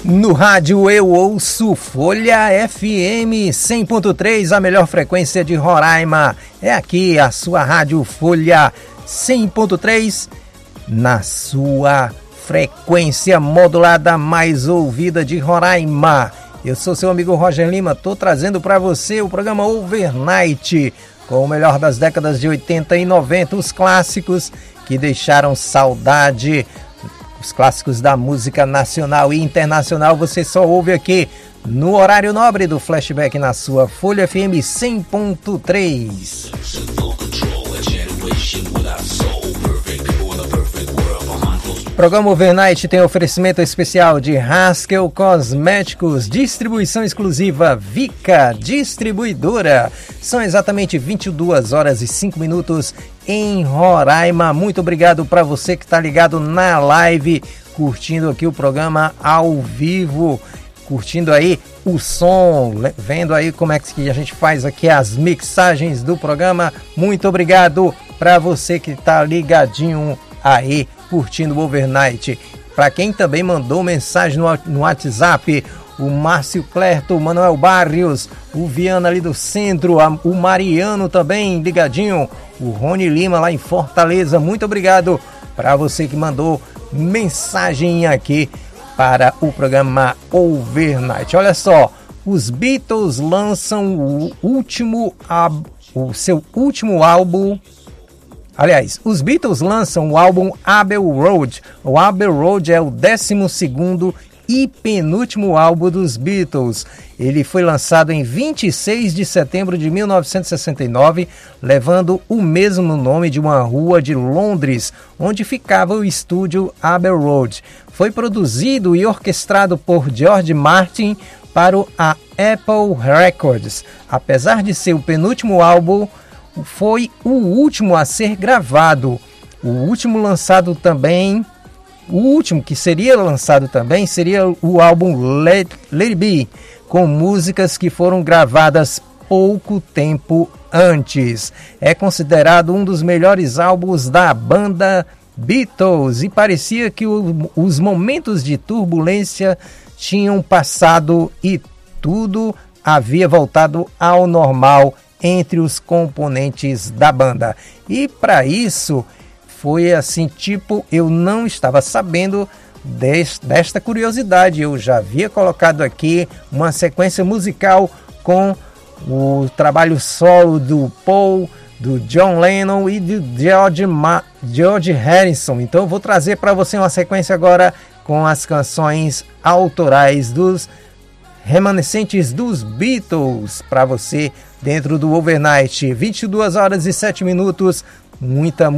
No rádio eu ouço Folha FM 100.3, a melhor frequência de Roraima. É aqui a sua rádio Folha 100.3, na sua frequência modulada mais ouvida de Roraima. Eu sou seu amigo Roger Lima, tô trazendo para você o programa Overnight, com o melhor das décadas de 80 e 90, os clássicos que deixaram saudade. Os clássicos da música nacional e internacional você só ouve aqui no horário nobre do Flashback na sua Folha FM 100.3. O programa Overnight tem oferecimento especial de Haskell Cosméticos, distribuição exclusiva Vica Distribuidora. São exatamente 22 horas e 5 minutos em Roraima. Muito obrigado para você que está ligado na live, curtindo aqui o programa ao vivo, curtindo aí o som, vendo aí como é que a gente faz aqui as mixagens do programa. Muito obrigado para você que está ligadinho aí, curtindo o Overnight. Para quem também mandou mensagem no WhatsApp, o Márcio Clerto, o Manuel Barrios, o Viana ali do centro, o Mariano também ligadinho, o Rony Lima lá em Fortaleza. Muito obrigado para você que mandou mensagem aqui para o programa Overnight. Olha só, os Beatles lançam o seu último álbum. Aliás, os Beatles lançam o álbum Abbey Road. O Abbey Road é o 12º e penúltimo álbum dos Beatles. Ele foi lançado em 26 de setembro de 1969, levando o mesmo nome de uma rua de Londres, onde ficava o estúdio Abbey Road. Foi produzido e orquestrado por George Martin para a Apple Records. Apesar de ser o penúltimo álbum, foi o último a ser gravado. O último que seria lançado também seria o álbum Let It Be, com músicas que foram gravadas pouco tempo antes. É considerado um dos melhores álbuns da banda Beatles e parecia que os momentos de turbulência tinham passado e tudo havia voltado ao normal entre os componentes da banda. E para isso foi assim, eu não estava sabendo desta curiosidade. Eu já havia colocado aqui uma sequência musical com o trabalho solo do Paul, do John Lennon e do George Harrison. Então eu vou trazer para você uma sequência agora com as canções autorais dos remanescentes dos Beatles para você dentro do Overnight. 22 horas e 7 minutos, muita